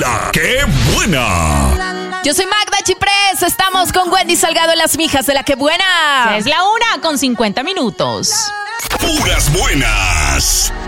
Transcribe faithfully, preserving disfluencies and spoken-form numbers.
La Que Buena. Yo soy Magda Chiprés, estamos con Wendy Salgado en las mijas de La Que Buena. Es la una con cincuenta minutos. Puras buenas.